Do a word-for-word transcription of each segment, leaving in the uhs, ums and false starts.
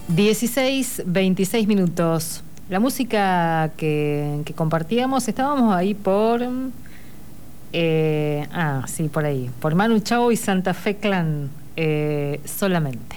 dieciséis, veintiséis minutos. La música que, que compartíamos, estábamos ahí por... Eh, ah, sí, por ahí. Por Manu Chao y Santa Fe Clan, eh, solamente.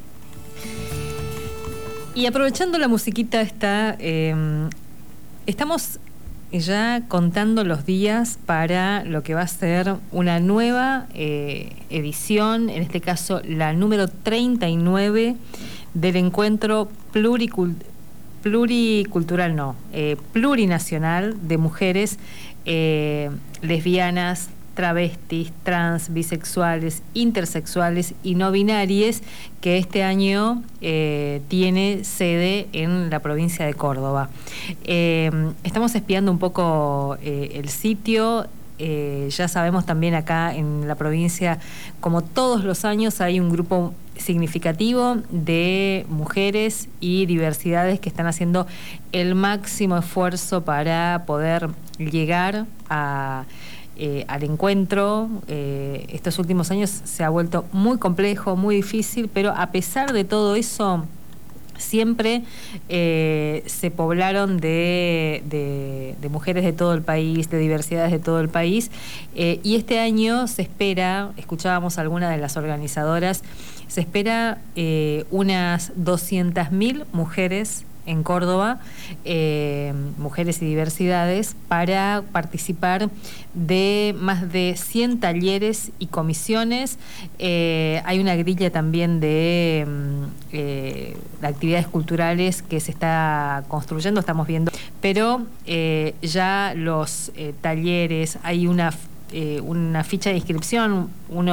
Y aprovechando la musiquita esta, eh, estamos ya contando los días para lo que va a ser una nueva eh, edición, en este caso la número treinta y nueve del encuentro pluricul pluricultural, no, eh, plurinacional de mujeres eh, lesbianas, travestis, trans, bisexuales, intersexuales y no binarias, que este año eh, tiene sede en la provincia de Córdoba. Eh, estamos espiando un poco eh, el sitio. Eh, ya sabemos también acá en la provincia, como todos los años, hay un grupo significativo de mujeres y diversidades que están haciendo el máximo esfuerzo para poder llegar a Eh, al encuentro. Eh, estos últimos años se ha vuelto muy complejo, muy difícil, pero a pesar de todo eso, siempre eh, se poblaron de, de, de mujeres de todo el país, de diversidades de todo el país, eh, y este año se espera, escuchábamos a algunas de las organizadoras, se espera eh, unas doscientas mil mujeres en Córdoba, eh, mujeres y diversidades, para participar de más de cien talleres y comisiones. Eh, hay una grilla también de, eh, de actividades culturales que se está construyendo, estamos viendo, pero eh, ya los eh, talleres, hay una, eh, una ficha de inscripción, uno